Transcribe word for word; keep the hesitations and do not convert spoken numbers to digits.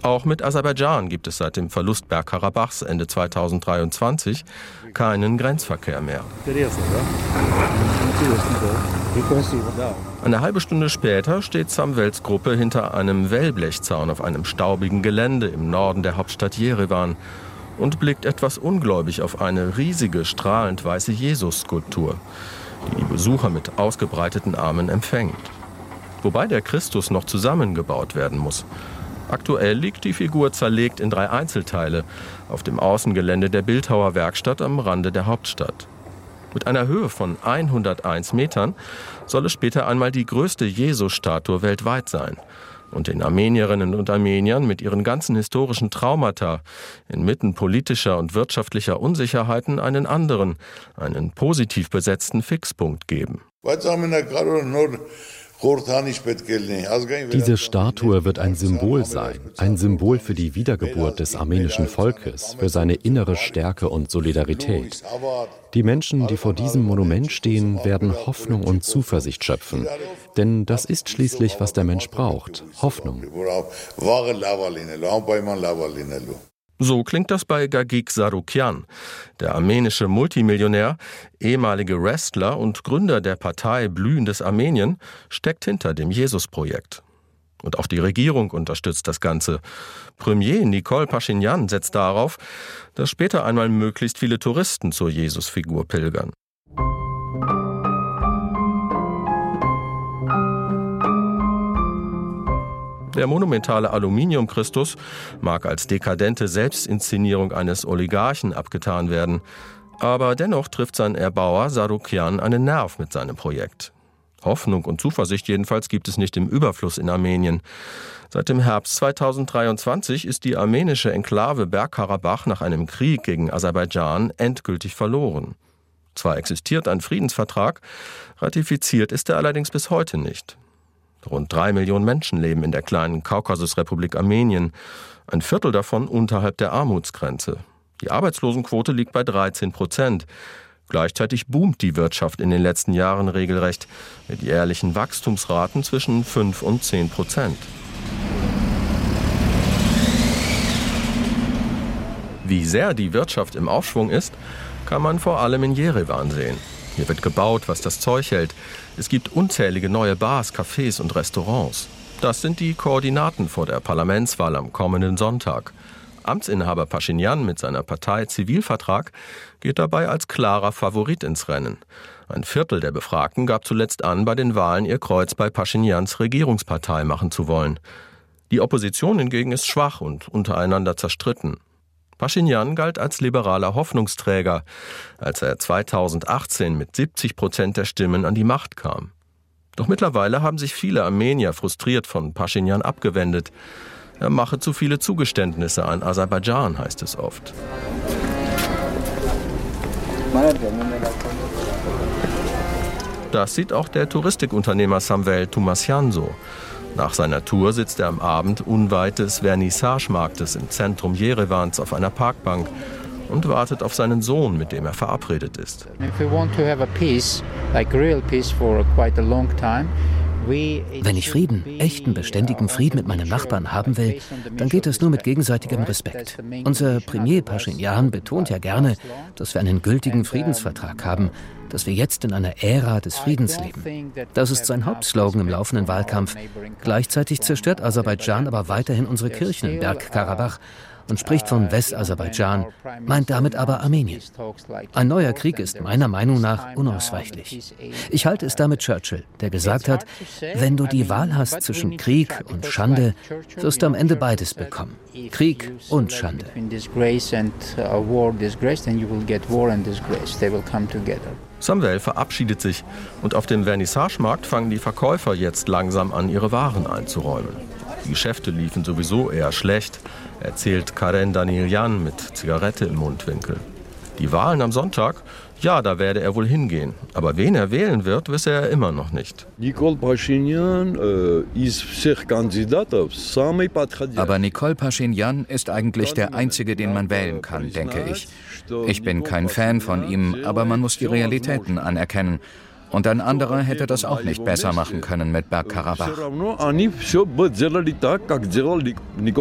Auch mit Aserbaidschan gibt es seit dem Verlust Bergkarabachs Ende zweitausenddreiundzwanzig keinen Grenzverkehr mehr. Eine halbe Stunde später steht Samvels Gruppe hinter einem Wellblechzaun auf einem staubigen Gelände im Norden der Hauptstadt Jerewan und blickt etwas ungläubig auf eine riesige, strahlend weiße Jesus-Skulptur, die die Besucher mit ausgebreiteten Armen empfängt. Wobei der Christus noch zusammengebaut werden muss. Aktuell liegt die Figur zerlegt in drei Einzelteile auf dem Außengelände der Bildhauerwerkstatt am Rande der Hauptstadt. Mit einer Höhe von hunderteins Metern soll es später einmal die größte Jesus-Statue weltweit sein und den Armenierinnen und Armeniern mit ihren ganzen historischen Traumata inmitten politischer und wirtschaftlicher Unsicherheiten einen anderen, einen positiv besetzten Fixpunkt geben. Diese Statue wird ein Symbol sein, ein Symbol für die Wiedergeburt des armenischen Volkes, für seine innere Stärke und Solidarität. Die Menschen, die vor diesem Monument stehen, werden Hoffnung und Zuversicht schöpfen. Denn das ist schließlich, was der Mensch braucht, Hoffnung. So klingt das bei Gagik Sarukyan. Der armenische Multimillionär, ehemalige Wrestler und Gründer der Partei Blühendes Armenien, steckt hinter dem Jesus-Projekt. Und auch die Regierung unterstützt das Ganze. Premier Nikol Paschinjan setzt darauf, dass später einmal möglichst viele Touristen zur Jesusfigur pilgern. Der monumentale Aluminium-Christus mag als dekadente Selbstinszenierung eines Oligarchen abgetan werden. Aber dennoch trifft sein Erbauer Sarukyan einen Nerv mit seinem Projekt. Hoffnung und Zuversicht jedenfalls gibt es nicht im Überfluss in Armenien. Seit dem Herbst zweitausenddreiundzwanzig ist die armenische Enklave Bergkarabach nach einem Krieg gegen Aserbaidschan endgültig verloren. Zwar existiert ein Friedensvertrag, ratifiziert ist er allerdings bis heute nicht. Rund drei Millionen Menschen leben in der kleinen Kaukasusrepublik Armenien, ein Viertel davon unterhalb der Armutsgrenze. Die Arbeitslosenquote liegt bei dreizehn Prozent. Gleichzeitig boomt die Wirtschaft in den letzten Jahren regelrecht, mit jährlichen Wachstumsraten zwischen fünf und zehn Prozent. Wie sehr die Wirtschaft im Aufschwung ist, kann man vor allem in Jerewan sehen. Hier wird gebaut, was das Zeug hält. Es gibt unzählige neue Bars, Cafés und Restaurants. Das sind die Koordinaten vor der Parlamentswahl am kommenden Sonntag. Amtsinhaber Paschinjan mit seiner Partei Zivilvertrag geht dabei als klarer Favorit ins Rennen. Ein Viertel der Befragten gab zuletzt an, bei den Wahlen ihr Kreuz bei Paschinjans Regierungspartei machen zu wollen. Die Opposition hingegen ist schwach und untereinander zerstritten. Paschinjan galt als liberaler Hoffnungsträger, als er zweitausendachtzehn mit siebzig Prozent der Stimmen an die Macht kam. Doch mittlerweile haben sich viele Armenier frustriert von Paschinjan abgewendet. Er mache zu viele Zugeständnisse an Aserbaidschan, heißt es oft. Das sieht auch der Touristikunternehmer Samvel Tumasyan so. Nach seiner Tour sitzt er am Abend unweit des Vernissage-Marktes im Zentrum Jerewans auf einer Parkbank und wartet auf seinen Sohn, mit dem er verabredet ist. Wenn ich Frieden, echten, beständigen Frieden mit meinen Nachbarn haben will, dann geht es nur mit gegenseitigem Respekt. Unser Premier Paschinjan betont ja gerne, dass wir einen gültigen Friedensvertrag haben, dass wir jetzt in einer Ära des Friedens leben. Das ist sein Hauptslogan im laufenden Wahlkampf. Gleichzeitig zerstört Aserbaidschan aber weiterhin unsere Kirchen in Bergkarabach und spricht von Westaserbaidschan, meint damit aber Armenien. Ein neuer Krieg ist meiner Meinung nach unausweichlich. Ich halte es da mit Churchill, der gesagt hat, wenn du die Wahl hast zwischen Krieg und Schande, wirst du am Ende beides bekommen. Krieg und Schande. Samvel verabschiedet sich und auf dem Vernissagemarkt fangen die Verkäufer jetzt langsam an, ihre Waren einzuräumen. Die Geschäfte liefen sowieso eher schlecht, erzählt Karen Daniljan mit Zigarette im Mundwinkel. Die Wahlen am Sonntag? Ja, da werde er wohl hingehen. Aber wen er wählen wird, wisse er immer noch nicht. Aber Nikol Paschinjan ist eigentlich der Einzige, den man wählen kann, denke ich. Ich bin kein Fan von ihm, aber man muss die Realitäten anerkennen. Und ein anderer hätte das auch nicht besser machen können mit Bergkarabach.